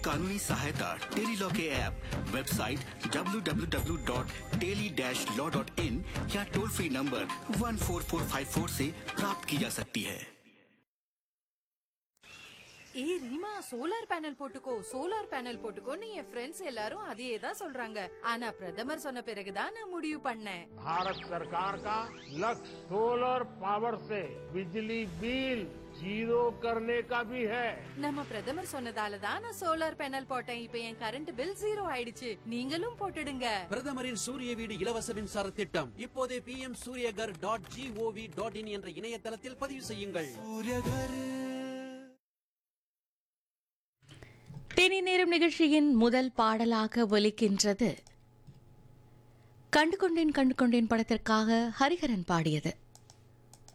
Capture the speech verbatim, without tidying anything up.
कानूनी सहायता tele law के app, website W W W dot tele dash law dot in या toll free number one four four five four से प्राप्त की जा सकती है। ஏ ரீமா, சோலார் பேனல் போட்டுக்கோ சோலார் பேனல் போட்டுக்கோன்னு என் ஃப்ரெண்ட்ஸ் எல்லாரும் அதையே தான் சொல்றாங்க. ஆனா பிரதமர் சொன்ன பிறகுதான் நான் முடிவு பண்ணேன். भारत सरकार का लक्ष्य सोलर पावर से बिजली बिल जीरो करने का भी है। நம்ம பிரதமர் சொன்னதால தான் நான் சோலார் பேனல் போட்டேன். இப்ப என் கரண்ட் பில் ஜீரோ ஆயிடுச்சு. நீங்களும் போட்டுடுங்க. பிரதமரின் சூரிய வீடு இலவச மின்சார திட்டம் இப்போதே B M Surya Ghar dot gov dot in என்ற இணையதளத்தில் பதிவு செய்யுங்கள். தேனி நேரம் நிகழ்ச்சியின் முதல் பாடலாக ஒலிக்கின்றது. கண்டுகொண்டேன் கண்டுகொண்டேன் படத்திற்காக ஹரிஹரன் பாடியது.